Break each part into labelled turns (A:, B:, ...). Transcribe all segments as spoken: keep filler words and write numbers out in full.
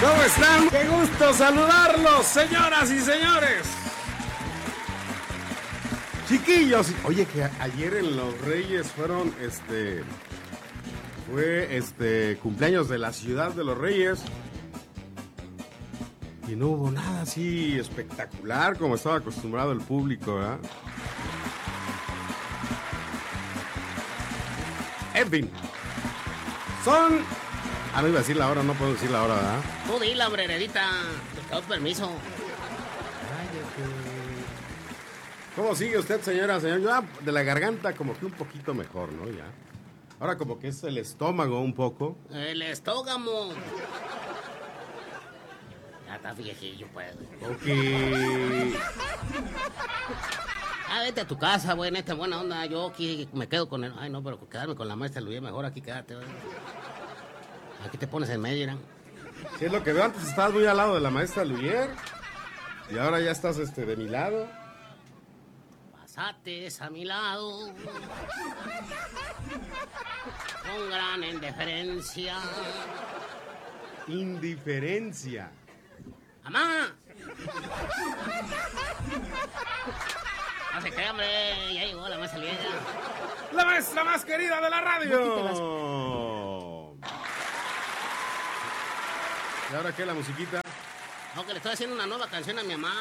A: ¿Cómo están? ¡Qué gusto saludarlos, señoras y señores! Chiquillos, oye, que ayer en Los Reyes fueron, este... Fue, este, cumpleaños de la ciudad de Los Reyes. Y no hubo nada así espectacular como estaba acostumbrado el público, ¿verdad? En fin. Son... Ah, no iba a decir la hora, no puedo decir la hora, ¿verdad?
B: Tú dila, hombre, heredita. Te quedó permiso.
A: ¿Cómo sigue usted, señora, señor? Ya de la garganta como que un poquito mejor, ¿no? Ya. Ahora como que es el estómago un poco.
B: El estógamo. Ya está viejillo, pues.
A: Ok.
B: Ah, vete a tu casa, güey, neta, buena onda. Yo aquí me quedo con el... Ay, no, pero quedarme con la maestra Luis, mejor aquí quédate, güey. Aquí te pones en medio, ¿no?
A: Sí, es lo que veo. Antes estabas muy al lado de la maestra Luyer. Y ahora ya estás, este, de mi lado.
B: Pasates a mi lado. Con gran indiferencia.
A: Indiferencia.
B: ¡Mamá! No se qué, hombre. Ya llegó la maestra Luyer.
A: La maestra más querida de la radio. ¿Y ahora qué, la musiquita?
B: No, que le estoy haciendo una nueva canción a mi mamá.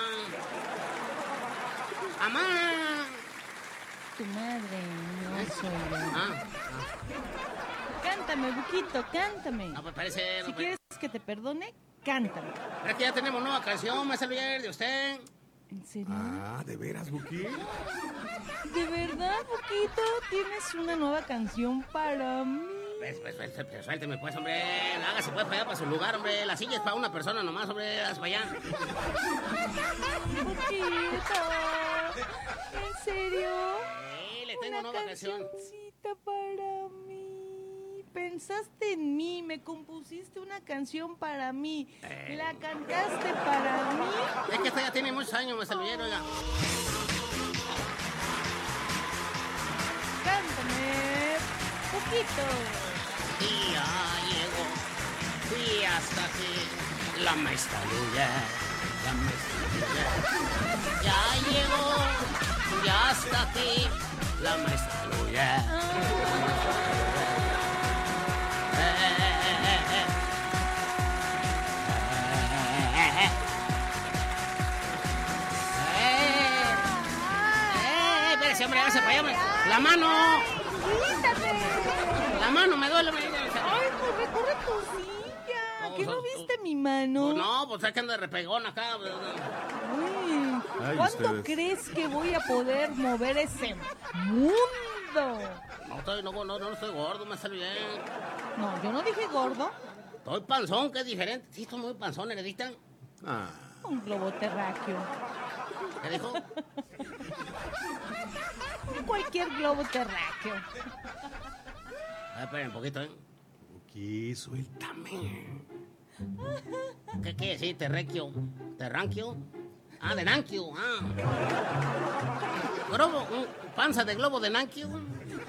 B: ¡Mamá!
C: Tu madre, no soy yo.
B: Ah,
C: Cántame, Buquito, cántame.
B: no, pues parece...
C: Si
B: no,
C: quieres que te perdone, cántame.
B: Pero es que ya tenemos nueva canción, maestra Luyer, de usted.
C: ¿En serio?
A: Ah, ¿de veras, Buki?
C: ¿De verdad, Buquito? ¿Tienes una nueva canción para mí?
B: Pues, pues, pues, pues, suélteme, pues, hombre. Hágase, pues, para allá, para su lugar, hombre. La silla es para una persona nomás, hombre. Hágase para allá.
C: Buquito, ¿en serio?
B: Sí, le tengo
C: Una
B: nueva canción.
C: cancioncita para mí. Pensaste en mí, me compusiste una canción para mí.
B: Eh.
C: La cantaste para mí.
B: Es que esta ya tiene muchos años, maestra Luyer, oiga.
C: Cántame, Buquito.
B: Y ya llegó. Fui hasta aquí. La maestra Luyer. La maestra Luyer. Ya llegó. Ya hasta aquí. La maestra Luyer. Espérese, hombre, hágase para allá, hombre. ¡La mano!
C: ¡Quítate!
B: ¡La mano me duele! Me...
C: ¡Ay, pues recorre tu silla!
B: No,
C: ¿Qué no
B: pues,
C: viste mi mano?
B: Pues no, pues es que ando de repegón acá.
C: Ay,
A: Ay,
C: ¿cuándo
A: ustedes.
C: crees que voy a poder mover ese mundo?
B: No estoy, no, no, no estoy gordo, me sale bien.
C: No, yo no dije gordo.
B: Estoy panzón, que es diferente. Sí, estoy muy panzón, heredita.
A: Ah,
C: Un globo terráqueo.
B: ¿Qué dijo?
C: Cualquier globo terráqueo.
B: A ver, esperen un poquito, ¿eh?
A: Buki, suéltame.
B: ¿Qué quiere decir? Terrequio. ¿Terranquio? Ah, de Nanquio. Ah. Globo, un panza de globo de Nanquio.
C: Muy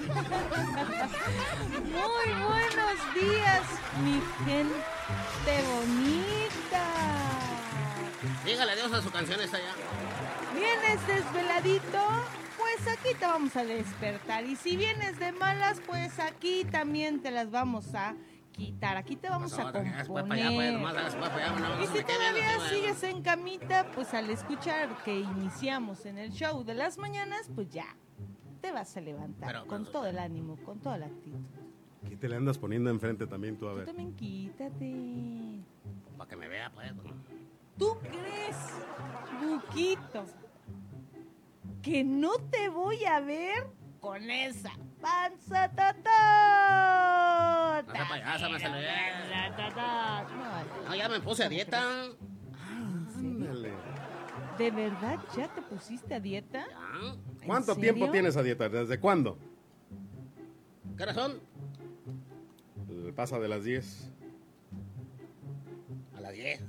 C: buenos días, mi gente bonita.
B: Dígale adiós a su canción esta ya.
C: ¿Vienes desveladito? Pues aquí te vamos a despertar. Y si vienes de malas, pues aquí también te las vamos a quitar. Aquí te vamos a
B: Hágase pues para allá, pues, nomás
C: componer.
B: hágase pues para allá. No, no
C: Y
B: se
C: si
B: me quede viendo
C: todavía
B: así,
C: sigues
B: bueno.
C: en camita, pues al escuchar que iniciamos en el show de las mañanas, pues ya te vas a levantar
B: Pero,
C: con
B: pero,
C: todo el ánimo, con toda la actitud.
A: ¿Qué te le andas poniendo enfrente también tú? A
C: Tú
A: ver.
C: también quítate.
B: Para que me vea, pues.
C: ¿Tú crees, Buquito, que no te voy a ver con esa panza tatota?
B: No sea payasa, me salió bien.
C: Tatota.
B: No, ya me puse a dieta.
C: No, ¿en serio?
A: Ándale.
C: ¿De verdad ya te pusiste a dieta?
B: Ya.
C: ¿En
A: ¿Cuánto
C: serio?
A: tiempo tienes a dieta? ¿Desde cuándo?
B: ¿Qué razón?
A: Pasa de las diez.
B: A las diez.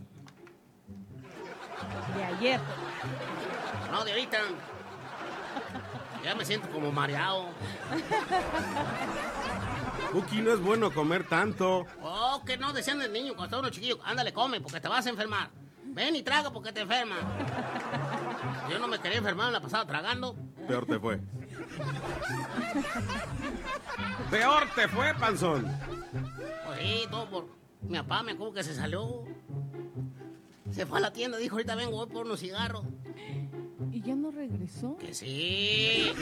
C: De ayer.
B: No, de ahorita. Ya me siento como mareado.
A: Buki, no es bueno comer tanto.
B: Oh, que no, decían del niño cuando estaba uno chiquillo. Ándale, come, porque te vas a enfermar. Ven y traga porque te enfermas. Yo no me quería enfermar, me la pasaba tragando.
A: Peor te fue. Peor te fue, panzón.
B: Pues sí, todo por... Mi papá me acuerdo que se salió. Se fue a la tienda, dijo, ahorita vengo, voy por unos cigarros.
C: ¿Y ya no regresó?
B: Que sí.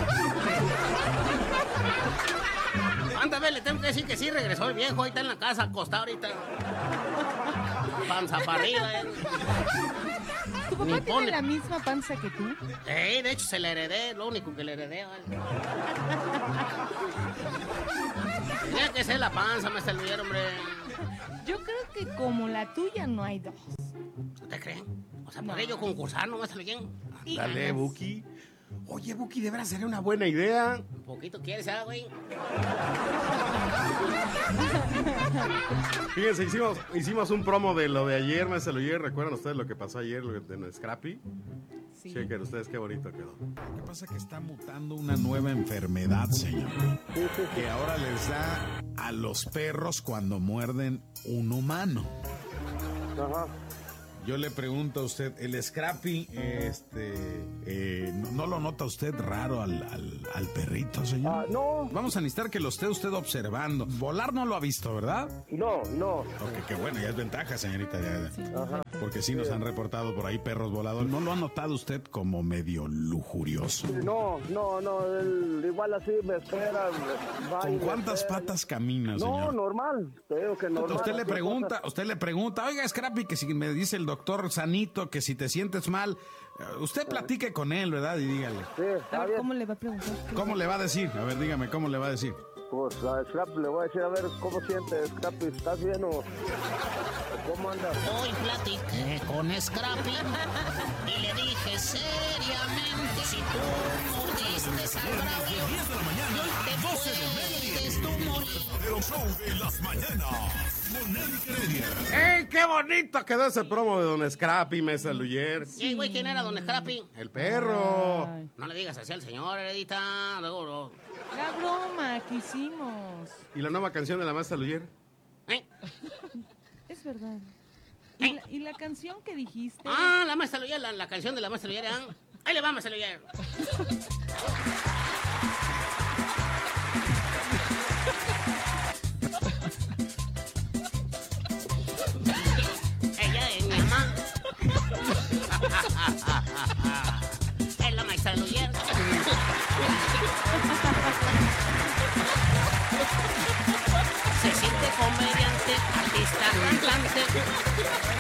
B: ¿Cuántas veces le tengo que decir que sí regresó el viejo? Ahí está en la casa, acostado ahorita. Panza para arriba, eh.
C: ¿Tu papá
B: Ni
C: tiene
B: pone.
C: la misma panza que tú?
B: Eh, de hecho se la heredé, lo único que le heredé, ¿vale? Tenía que ser la panza, maestro Luis, hombre.
C: Yo creo que como la tuya no hay dos.
B: ¿Usted cree? O sea, podría yo concursar, ¿no, maestro Luis?
C: Y
A: Dale,
C: ganas.
A: Buki. Oye, Buki, de veras sería una buena idea.
B: Un poquito quieres, ¿ah, güey?
A: Fíjense, hicimos, hicimos un promo de lo de ayer, maestro Luis. ¿Recuerdan ustedes lo que pasó ayer, lo de Scrappy?
C: Sí.
A: Chequen ustedes qué bonito quedó.
D: Lo que pasa es que está mutando una nueva enfermedad, señor. Que ahora les da a los perros cuando muerden un humano.
E: Ajá.
D: Yo le pregunto a usted, el Scrappy, este, eh, ¿no, no lo nota usted raro al, al, al perrito, señor?
E: Ah, no,
D: Vamos a necesitar que lo esté usted observando. Volar no lo ha visto, ¿verdad?
E: no, no.
D: Ok, qué bueno, ya es ventaja, señorita. ya-
C: Sí.
E: Ajá.
D: Porque sí nos han reportado por ahí perros voladores. ¿No lo ha notado usted como medio lujurioso?
E: No, no, no, él igual así me espera. va y
D: ¿Con
E: me
D: cuántas
E: espera.
D: patas camina,
E: No,
D: señor?
E: normal, te digo que normal.
D: Usted le
E: así
D: pregunta,
E: cosas.
D: usted le pregunta, oiga, Scrappy, que si me dice el doctor Sanito que si te sientes mal, eh, usted platique con él, ¿verdad? Y dígale.
E: Sí,
C: A
E: está
C: ver,
E: bien.
C: ¿cómo le va a preguntar?
D: ¿Cómo le va a decir? A ver, dígame, ¿cómo le va a decir?
E: Pues a Scrap le voy a decir, a ver, ¿cómo sientes, Scrappy? ¿Estás bien o o cómo andas?
B: Hoy platiqué con Scrappy y le dije seriamente, si tú mordiste al Bravo, hoy te puedes tú morir.
F: El show de las mañanas. Con Enrique Heredia.
A: ¡Ey, qué bonito quedó ese promo de Don Scrappy, maestro Luis!
B: Sí, güey, ¿quién era don Scrappy?
A: El perro.
C: Ay,
B: No le digas así al señor, Heredita. Luego, luego.
C: la broma que hicimos.
A: ¿Y la nueva canción de la maestra Luyer?
B: ¿Eh?
C: Es verdad. ¿Y la, y la canción que dijiste?
B: Ah, la maestra Luyer, la, la canción de la maestra Luyer, ¿eh? Ahí le va, maestra Luyer. Ella es mi mamá. Es la maestra Luyer. Se siente comediante, artista, cantante.